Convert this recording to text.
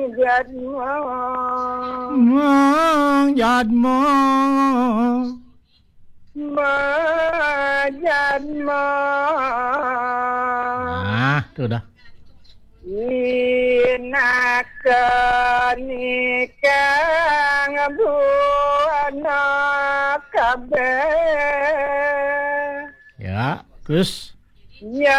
Jadma Majadma tu dah. Inakenikang buana kabeh. Ya, terus Ya